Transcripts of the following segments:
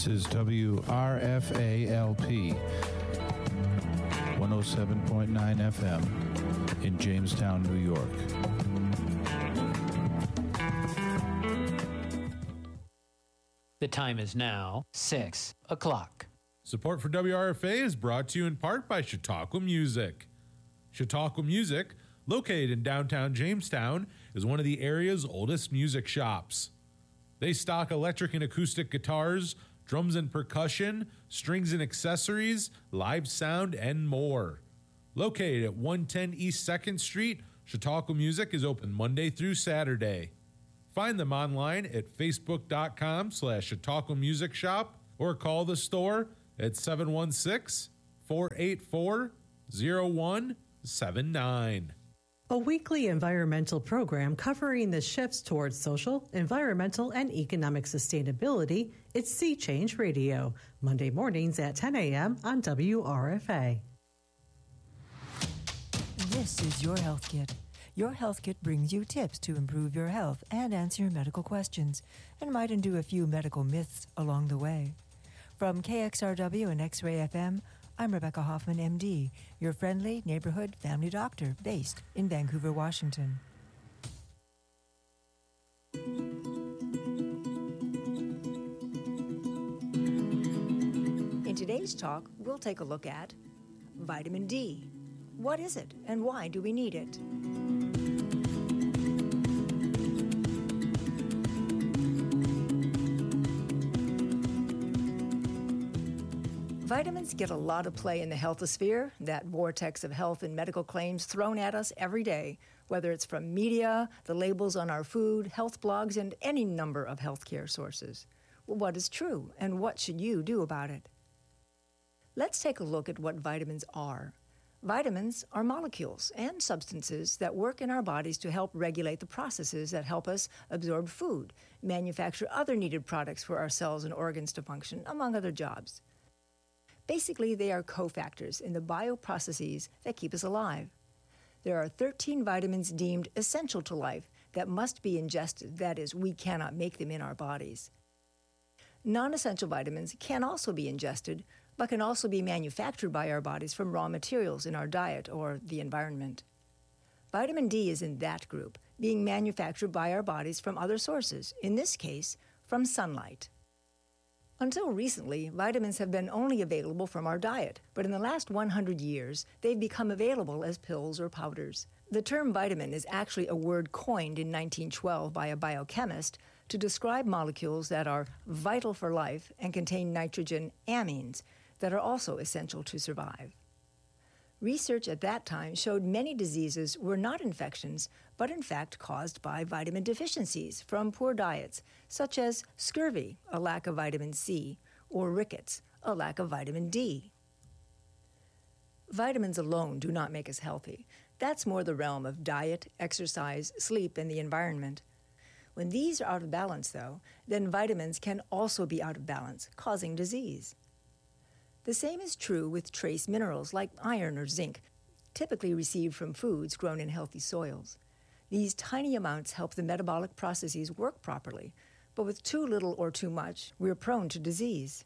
This is WRFA-LP 107.9 FM in Jamestown, New York. The time is now 6 o'clock. Support for WRFA is brought to you in part by Chautauqua Music. Chautauqua Music, located in downtown Jamestown, is one of the area's oldest music shops. They stock electric and acoustic guitars, drums and percussion, strings and accessories, live sound, and more. Located at 110 East 2nd Street, Chautauqua Music is open Monday through Saturday. Find them online at facebook.com/Chautauqua Music Shop or call the store at 716-484-0179. A weekly environmental program covering the shifts towards social, environmental, and economic sustainability. It's Sea Change Radio, Monday mornings at 10 a.m. on WRFA. This is Your Health Kit. Your Health Kit brings you tips to improve your health and answer your medical questions, and might undo a few medical myths along the way. From KXRW and X-Ray FM, I'm Rebecca Hoffman, MD, your friendly neighborhood family doctor based in Vancouver, Washington. In today's talk, we'll take a look at vitamin D. What is it, and why do we need it? Vitamins get a lot of play in the healthosphere, that vortex of health and medical claims thrown at us every day, whether it's from media, the labels on our food, health blogs, and any number of healthcare sources. Well, what is true, and what should you do about it? Let's take a look at what vitamins are. Vitamins are molecules and substances that work in our bodies to help regulate the processes that help us absorb food, manufacture other needed products for our cells and organs to function, among other jobs. Basically, they are cofactors in the bioprocesses that keep us alive. There are 13 vitamins deemed essential to life that must be ingested, that is, we cannot make them in our bodies. Non-essential vitamins can also be ingested, but can also be manufactured by our bodies from raw materials in our diet or the environment. Vitamin D is in that group, being manufactured by our bodies from other sources, in this case, from sunlight. Until recently, vitamins have been only available from our diet, but in the last 100 years, they've become available as pills or powders. The term vitamin is actually a word coined in 1912 by a biochemist to describe molecules that are vital for life and contain nitrogen amines that are also essential to survive. Research at that time showed many diseases were not infections, but in fact caused by vitamin deficiencies from poor diets, such as scurvy, a lack of vitamin C, or rickets, a lack of vitamin D. Vitamins alone do not make us healthy. That's more the realm of diet, exercise, sleep, and the environment. When these are out of balance, though, then vitamins can also be out of balance, causing disease. The same is true with trace minerals like iron or zinc, typically received from foods grown in healthy soils. These tiny amounts help the metabolic processes work properly, but with too little or too much, we're prone to disease.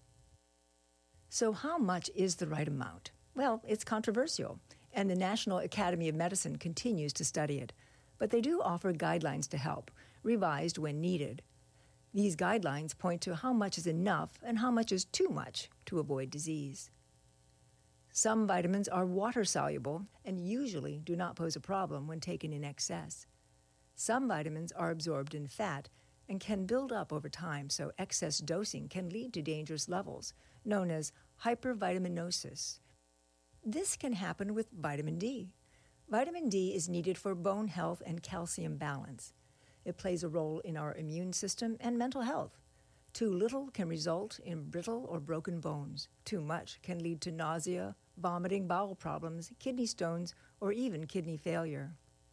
So how much is the right amount? Well, it's controversial, and the National Academy of Medicine continues to study it, but they do offer guidelines to help, revised when needed. These guidelines point to how much is enough and how much is too much to avoid disease. Some vitamins are water-soluble and usually do not pose a problem when taken in excess. Some vitamins are absorbed in fat and can build up over time, so excess dosing can lead to dangerous levels, known as hypervitaminosis. This can happen with vitamin D. Vitamin D is needed for bone health and calcium balance. It plays a role in our immune system and mental health. Too little can result in brittle or broken bones. Too much can lead to nausea, vomiting, bowel problems, kidney stones, or even kidney failure.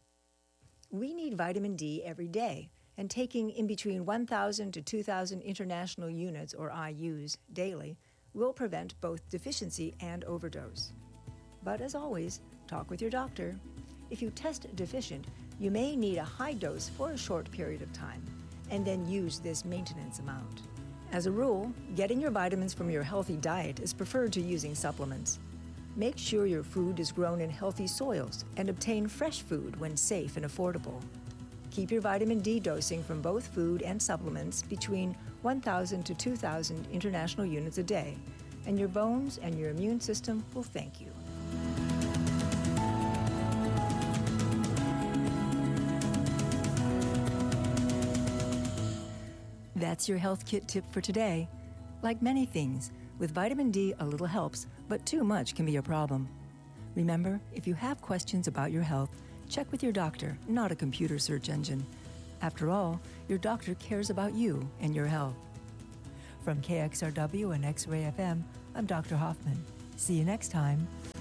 We need vitamin D every day, and taking in between 1,000 to 2,000 international units, or IUs, daily will prevent both deficiency and overdose. But as always, talk with your doctor. If you test deficient, you may need a high dose for a short period of time, and then use this maintenance amount. As a rule, getting your vitamins from your healthy diet is preferred to using supplements. Make sure your food is grown in healthy soils and obtain fresh food when safe and affordable. Keep your vitamin D dosing from both food and supplements between 1,000 to 2,000 international units a day, and your bones and your immune system will thank you. That's your health kit tip for today. Like many things, with vitamin D, a little helps, but too much can be a problem. Remember, if you have questions about your health, check with your doctor, not a computer search engine. After all, your doctor cares about you and your health. From KXRW and X-Ray FM, I'm Dr. Hoffman. See you next time.